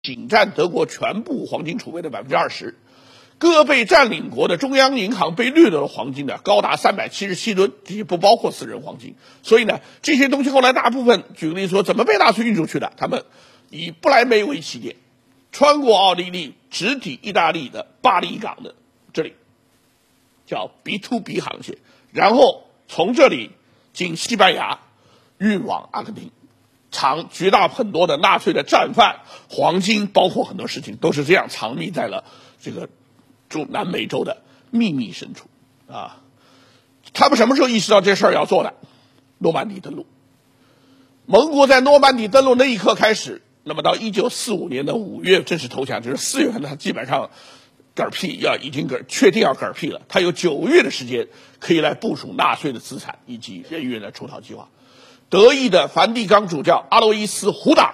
仅占德国全部黄金储备的20%。各被占领国的中央银行被掠夺的黄金呢，高达377吨，这些不包括私人黄金。所以呢，这些东西后来大部分，举个例子说，怎么被纳粹运出去的？他们以不来梅为起点，穿过奥地利，直抵意大利的巴黎港的这里，叫 B2B 航线，然后从这里经西班牙运往阿根廷。绝大很多的纳粹的战犯、黄金，包括很多事情，都是这样藏匿在了这个南美洲的秘密深处啊。他们什么时候意识到这事儿要做的？诺曼底登陆。盟国在诺曼底登陆那一刻开始，那么到1945年的5月正式投降，就是4月份他基本上已经确定要嗝屁了。他有9个月的时间可以来部署纳粹的资产以及人员的出逃计划。德意的梵蒂冈主教阿罗伊斯·胡达，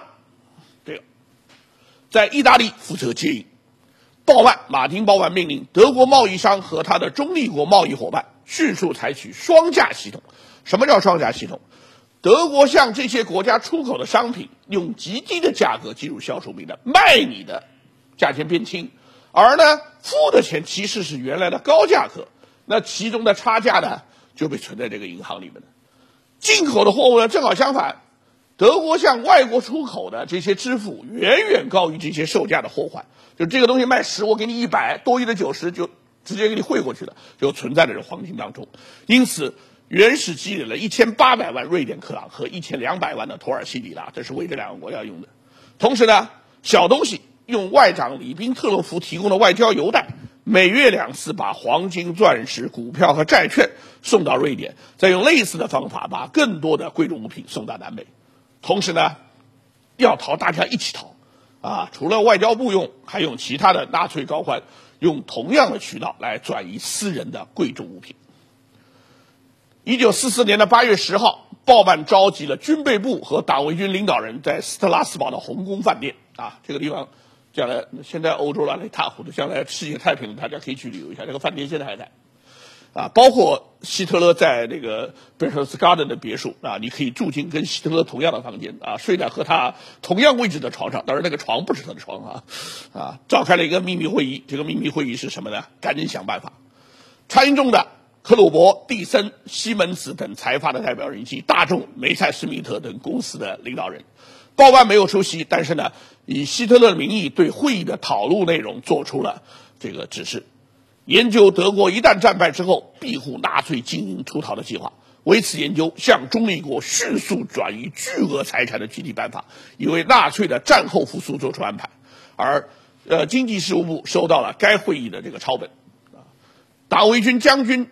在意大利负责接应。马丁·鲍曼命令德国贸易商和他的中立国贸易伙伴迅速采取双价系统。什么叫双价系统？德国向这些国家出口的商品用极低的价格进入销售名单，卖你的价钱变轻，而呢付的钱其实是原来的高价格，那其中的差价呢就被存在这个银行里面的。进口的货物呢，正好相反，德国向外国出口的这些支付远远高于这些售价的货款，就这个东西卖10，我给你100，多余的90就直接给你汇过去了，就存在在这黄金当中。因此，原始积累了1800万瑞典克朗和1200万的土耳其里拉，这是为这2个国家用的。同时呢，小东西用外长里宾特洛夫提供的外交邮袋，每月2次把黄金、钻石、股票和债券送到瑞典，再用类似的方法把更多的贵重物品送到南美。同时呢，要逃大家一起逃啊！除了外交部用，还用其他的纳粹高官用同样的渠道来转移私人的贵重物品。1944年8月10号，鲍曼召集了军备部和党卫军领导人在斯特拉斯堡的红宫饭店啊，这个地方将来现在欧洲乱了一塌糊涂，将来世界太平，大家可以去旅游一下。这个饭店现在还在，啊，包括希特勒在那个 Berchtesgaden 的别墅啊，你可以住进跟希特勒同样的房间啊，睡在和他同样位置的床上，当然那个床不是他的床啊，召开了一个秘密会议。这个秘密会议是什么呢？赶紧想办法。参众的克鲁伯、蒂森、西门子等财阀的代表人以及大众、梅塞斯密特等公司的领导人。鲍曼没有出席，但是呢，以希特勒的名义对会议的讨论内容做出了这个指示，研究德国一旦战败之后庇护纳粹精英出逃的计划，为此研究向中立国迅速转移巨额财产的具体办法，以为纳粹的战后复苏做出安排。而经济事务部收到了该会议的这个抄本。党卫军将军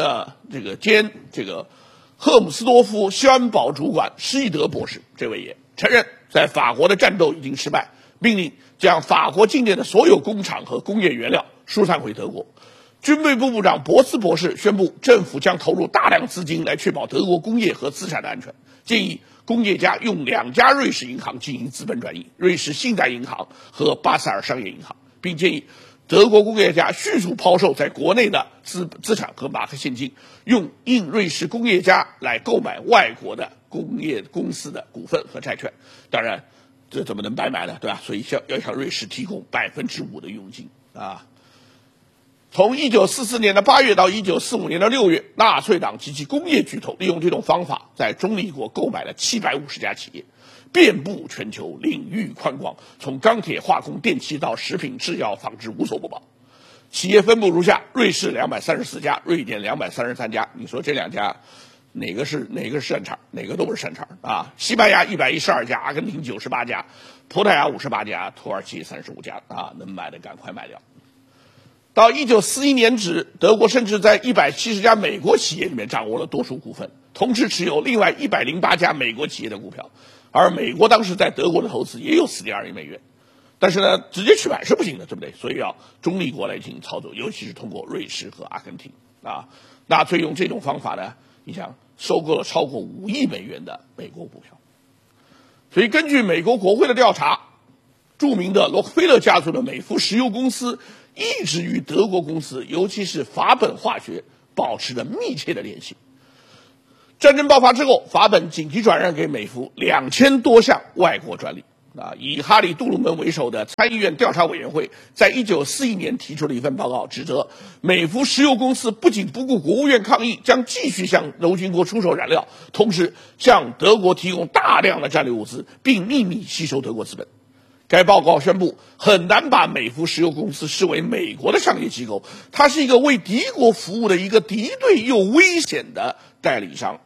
赫姆斯多夫西安堡主管施易德博士，这位也承认在法国的战斗已经失败，命令将法国境内的所有工厂和工业原料疏散回德国。军备部部长博斯博士宣布，政府将投入大量资金来确保德国工业和资产的安全，建议工业家用2家瑞士银行进行资本转移，瑞士信贷银行和巴塞尔商业银行，并建议德国工业家迅速抛售在国内的资产和马克现金，用印瑞士工业家来购买外国的工业公司的股份和债券。当然，这怎么能白买呢？对吧？所以要向瑞士提供5%的佣金啊。从1944年8月到1945年6月，纳粹党及其工业巨头利用这种方法，在中立国购买了750家企业，遍布全球，领域宽广，从钢铁、化工、电器到食品、制药、纺织无所不包。企业分布如下：瑞士234家，瑞典233家。你说这2家哪个是擅长？哪个都不是擅长啊！西班牙112家，阿根廷98家，葡萄牙58家，土耳其35家啊！能买的赶快卖掉。到1941年止，德国甚至在170家美国企业里面掌握了多数股份，同时持有另外108家美国企业的股票。而美国当时在德国的投资也有4.2亿美元，但是呢，直接去买是不行的，对不对？所以要中立国来进行操作，尤其是通过瑞士和阿根廷啊。纳粹用这种方法呢，你想收购了超过5亿美元的美国股票。所以根据美国国会的调查，著名的洛克菲勒家族的美孚石油公司一直与德国公司，尤其是法本化学保持着密切的联系。战争爆发之后，法本紧急转让给美孚2000多项外国专利以哈里·杜鲁门为首的参议院调查委员会在1941年提出了一份报告，指责美孚石油公司不仅不顾国务院抗议，将继续向柔军国出售燃料，同时向德国提供大量的战略物资，并秘密吸收德国资本。该报告宣布，很难把美孚石油公司视为美国的商业机构，它是一个为敌国服务的一个敌对又危险的代理商。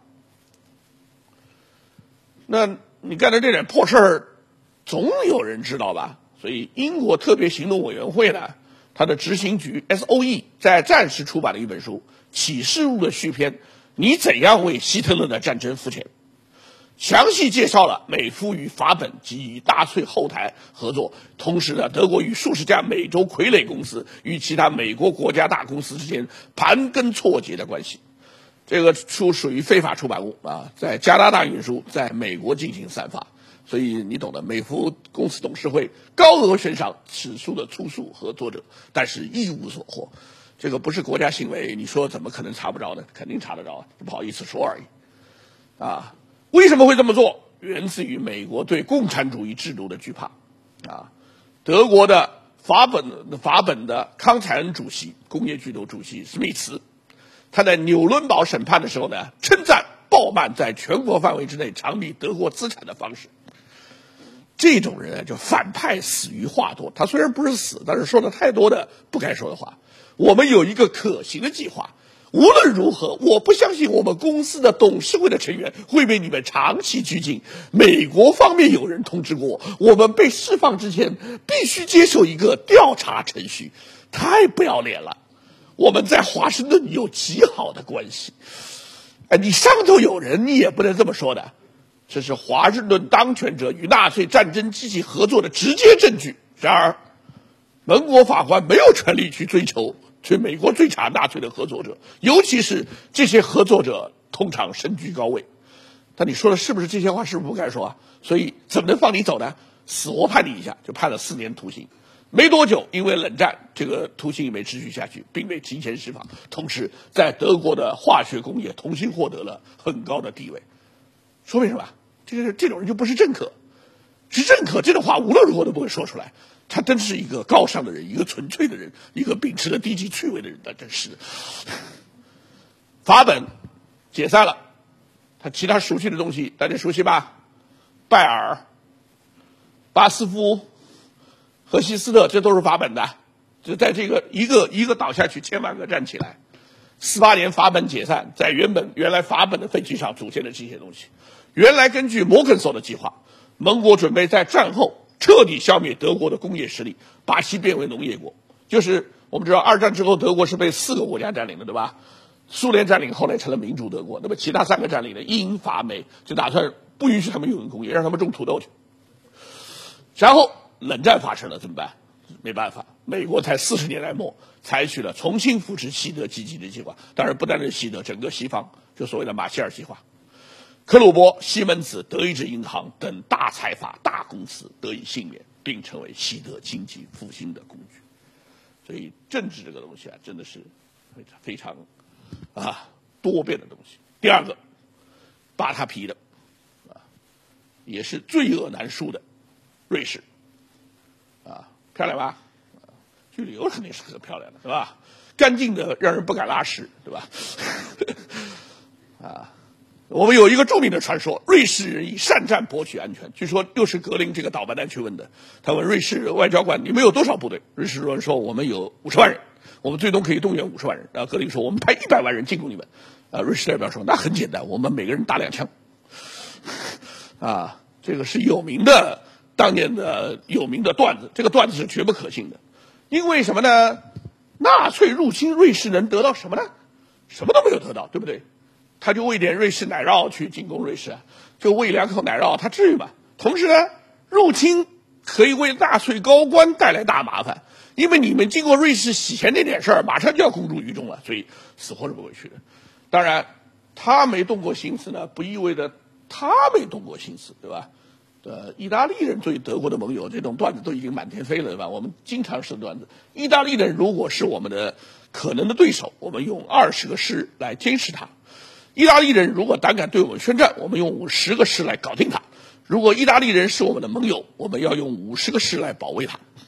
那你干的这点破事儿，总有人知道吧？所以英国特别行动委员会呢，它的执行局 SOE 在暂时出版了一本书《启示录》的续篇，你怎样为希特勒的战争付钱？详细介绍了美孚与法本及与纳粹后台合作，同时呢，德国与数十家美洲傀儡公司与其他美国国家大公司之间盘根错节的关系。这个书属于非法出版物啊，在加拿大运输，在美国进行散发，所以你懂的。美孚公司董事会高额悬赏此书的出处和作者，但是一无所获。这个不是国家行为，你说怎么可能查不着呢？肯定查得着，不好意思说而已。啊，为什么会这么做？源自于美国对共产主义制度的惧怕。啊，德国的法本的康采恩主席，工业巨头主席史密茨。他在纽伦堡审判的时候呢，称赞鲍曼在全国范围之内藏匿德国资产的方式。这种人就反派死于话多，他虽然不是死，但是说了太多的不该说的话。我们有一个可行的计划，无论如何，我不相信我们公司的董事会的成员会被你们长期拘禁。美国方面有人通知过我们，被释放之前必须接受一个调查程序。太不要脸了！我们在华盛顿有极好的关系，你上头有人，你也不能这么说的。这是华盛顿当权者与纳粹战争机器合作的直接证据。然而，盟国法官没有权利去美国追查纳粹的合作者，尤其是这些合作者通常身居高位。但你说的是不是这些话？是不是不该说啊？所以怎么能放你走呢？死活判你一下，就判了4年徒刑。没多久，因为冷战，这个徒刑也没持续下去，并被提前释放。同时，在德国的化学工业重新获得了很高的地位。说明什么？这种人就不是政客，是政客这种话无论如何都不会说出来。他真是一个高尚的人，一个纯粹的人，一个秉持了低级趣味的人。他真是。法本解散了，他其他熟悉的东西大家熟悉吧？拜尔、巴斯夫、荷西斯特，这都是法本的。就在这个一个倒下去，千万个站起来。48年法本解散，在原来法本的废墟上组建了这些东西。原来根据摩根索的计划，盟国准备在战后彻底消灭德国的工业实力，把其变为农业国。就是我们知道二战之后德国是被4个国家占领的，对吧？苏联占领后来成了民主德国，那么其他3个占领的英法美就打算不允许他们拥有工业，让他们种土豆去。然后冷战发生了，怎么办？没办法，美国才40年代末采取了重新扶持西德积极的计划，当然不单是西德，整个西方，就所谓的马歇尔计划。克虏伯、西门子、德意志银行等大财阀、大公司得以幸免，并成为西德经济复兴的工具。所以政治这个东西啊，真的是非常多变的东西。第二个，扒他皮的也是罪恶难恕的瑞士漂亮吧？去旅游肯定是很漂亮的，是吧？干净的让人不敢拉屎，对吧？我们有一个著名的传说，瑞士人以善战博取安全。据说又是格林这个捣蛋蛋去问的。他问瑞士外交官：“你们有多少部队？”瑞士人说：“我们有50万人，我们最多可以动员50万人。”然后格林说：“我们派100万人进攻你们。”瑞士代表说：“那很简单，我们每个人打2枪。”这个是当年的有名的段子，这个段子是绝不可信的。因为什么呢？纳粹入侵瑞士能得到什么呢？什么都没有得到，对不对？他就喂点瑞士奶酪去进攻瑞士，就喂2口奶酪，他至于吗？同时呢，入侵可以为纳粹高官带来大麻烦，因为你们经过瑞士洗钱这点事儿，马上就要公诸于众了，所以死活是不会去的。当然，他没动过心思呢，不意味着他没动过心思，对吧？意大利人对德国的盟友，这种段子都已经满天飞了，对吧？我们经常说段子，意大利人如果是我们的可能的对手，我们用20个师来监视他；意大利人如果胆敢对我们宣战，我们用50个师来搞定他。 如果意大利人是我们的盟友，我们要用50个师来保卫他。